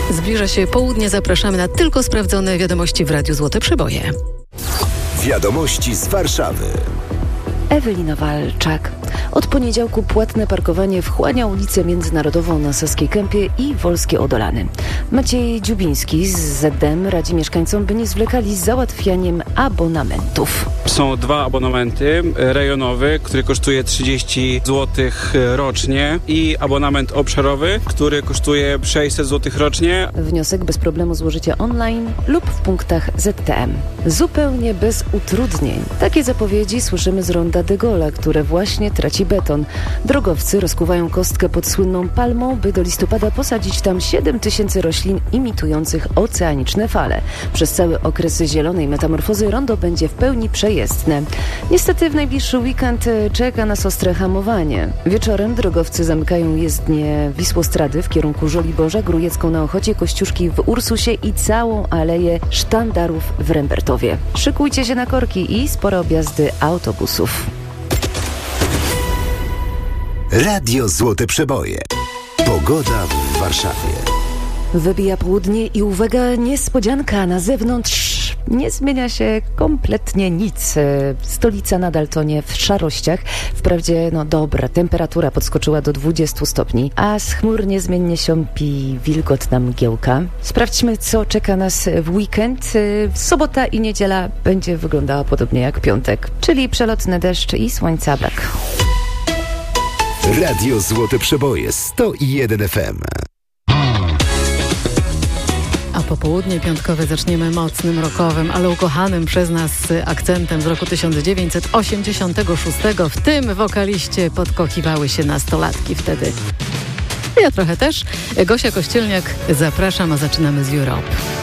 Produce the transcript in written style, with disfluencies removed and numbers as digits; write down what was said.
Zbliża się południe, zapraszamy na tylko sprawdzone wiadomości w Radiu Złote Przeboje. Wiadomości z Warszawy. Ewelina Walczak. Od poniedziałku płatne parkowanie wchłania ulicę Międzynarodową na Saskiej Kępie i Wolskie Odolany. Maciej Dziubiński z ZDM radzi mieszkańcom, by nie zwlekali z załatwianiem abonamentów. Są 2 abonamenty. Rejonowy, który kosztuje 30 zł rocznie i abonament obszarowy, który kosztuje 600 zł rocznie. Wniosek bez problemu złożycie online lub w punktach ZTM. Zupełnie bez utrudnień. Takie zapowiedzi słyszymy z ronda de Gaulle'a, które właśnie traci beton. Drogowcy rozkuwają kostkę pod słynną palmą, by do listopada posadzić tam 7 000 roślin imitujących oceaniczne fale. Przez cały okres zielonej metamorfozy rondo będzie w pełni przejezdne. Niestety w najbliższy weekend czeka nas ostre hamowanie. Wieczorem drogowcy zamykają jezdnię Wisłostrady w kierunku Żoliborza, Grójecką na Ochocie, Kościuszki w Ursusie i całą aleję sztandarów w Rembertowie. Szykujcie się na korki i spore objazdy autobusów. Radio Złote Przeboje. Pogoda w Warszawie. Wybija południe i uwaga, niespodzianka na zewnątrz. Nie zmienia się kompletnie nic. Stolica nadal tonie w szarościach. Wprawdzie, dobra, temperatura podskoczyła do 20 stopni, a z chmur niezmiennie siąpi wilgotna mgiełka. Sprawdźmy, co czeka nas w weekend. Sobota i niedziela będzie wyglądała podobnie jak piątek, czyli przelotny deszcz i słońca brak. Radio Złote Przeboje 101 FM. A popołudnie piątkowe zaczniemy mocnym rockowym, ale ukochanym przez nas akcentem z roku 1986. W tym wokaliście podkochiwały się nastolatki wtedy. Ja trochę też. Gosia Kościelniak, zapraszam, a zaczynamy z Europe.